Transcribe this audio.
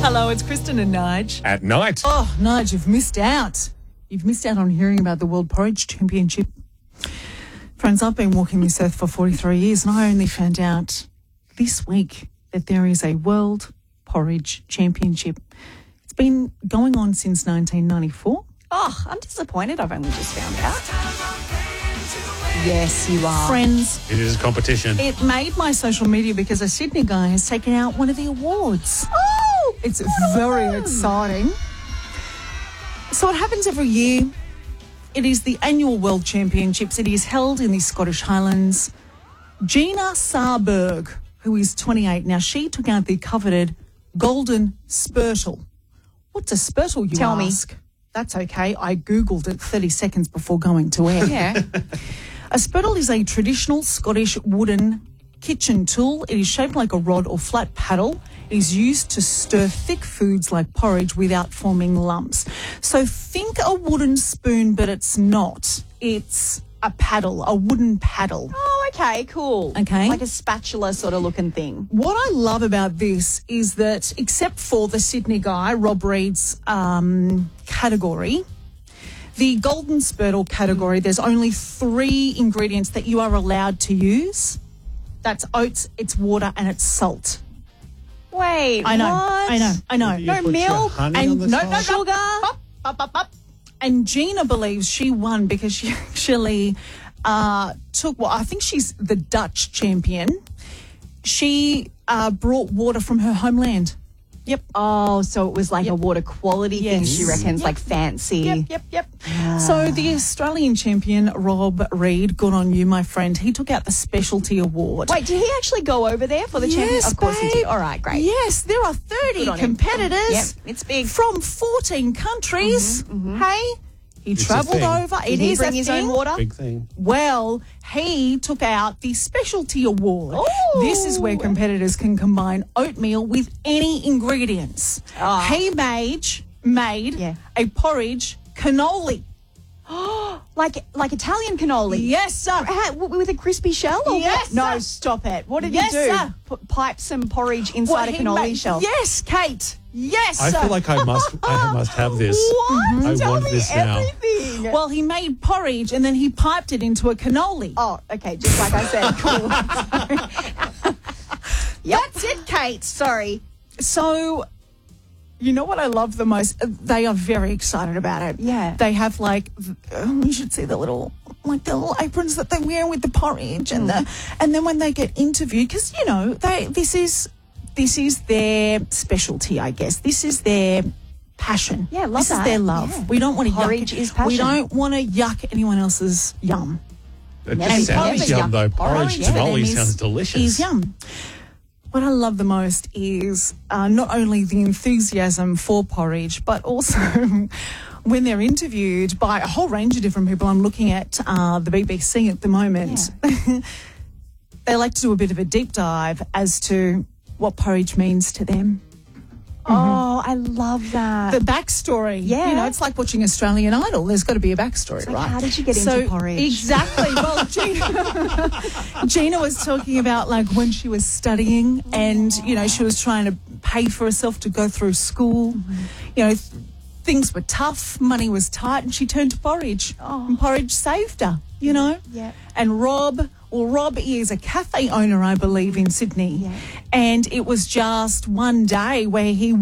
Hello, it's Kristen and Nige. At night. Oh, Nige, you've missed out. You've missed out on hearing about the World Porridge Championship. Friends, I've been walking this earth for 43 years and I only found out this week that there is a World Porridge Championship. It's been going on since 1994. Oh, I'm disappointed I've only just found out. Yes, you are. Friends, It is a competition. it made my social media because a Sydney guy has taken out one of the awards. Oh, It's very exciting. So it happens every year. It is the annual World Championships. It is held in the Scottish Highlands. Gina Sarberg, who is 28 now, she took out the coveted Golden Spurtle. What's a spurtle, you Tell me. ask? That's okay. I Googled it 30 seconds before going to air. Yeah. A spurtle is a traditional Scottish wooden kitchen tool. It is shaped like a rod or flat paddle. It is used to stir thick foods like porridge without forming lumps. So think a wooden spoon, but it's not. It's a paddle, a wooden paddle. Oh, okay, cool. Okay. Like a spatula sort of looking thing. What I love about this is that, except for the Sydney guy, Rob Reed's category, the Golden Spurtle category, there's only 3 ingredients that you are allowed to use. That's oats, it's water, and it's salt. Wait, I know, what? I know. You No put your milk honey and on the no side? sugar. Up. And Gina believes she won because she actually took, well, I think she's the Dutch champion. She brought water from her homeland. Yep. Oh, so it was like a water quality thing, Yes. she reckons, like fancy. Yep. So the Australian champion, Rob Reed, good on you, my friend. He took out the specialty award. Wait, did he actually go over there for the champion? Yes, Of course he babe. did. All right, great. Yes, there are 30 Good on him. competitors. Yep, it's big. From 14 countries. Hey, he It's a travelled thing. over. Did It he is bring a his own thing. water? Big thing. Well, he took out the specialty award. Ooh. This is where competitors can combine oatmeal with any ingredients. He made Yeah. a porridge cannoli. Like Italian cannoli? Yes, sir. With a crispy shell? Or Yes, what? No, sir. stop it. What did Yes, you do? sir. Pipe some porridge inside What a he cannoli made- shell? Yes, Kate. Yes, I sir. feel like I must have this. What? I Tell want me this now. everything. Well, he made porridge and then he piped it into a cannoli. Oh, okay, just like I said. Cool. That's it, Kate. Sorry. So, you know what I love the most? They are very excited about it. Yeah. They have you should see the little aprons that they wear with the porridge and then when they get interviewed, because you know this is their specialty, I guess. This is their passion. Yeah, love this that. is their love. Yeah. We don't want to Porridge is passion. We don't want to yuck anyone else's yum. It Never just sounds yum. yum, though. Porridge for them cannoli is- sounds delicious. Is yum. What I love the most is not only the enthusiasm for porridge, but also when they're interviewed by a whole range of different people. I'm looking at the BBC at the moment. Yeah. They like to do a bit of a deep dive as to what porridge means to them. Oh, I love that. The backstory. Yeah. You know, it's like watching Australian Idol. There's got to be a backstory, like, right? how did you get into porridge? Exactly. Well, Gina was talking about like when she was studying and, you know, she was trying to pay for herself to go through school. You know, things were tough, money was tight, and she turned to porridge. And porridge saved her, you know? Yeah. And Rob is a cafe owner, I believe, in Sydney. Yeah. And it was just one day where he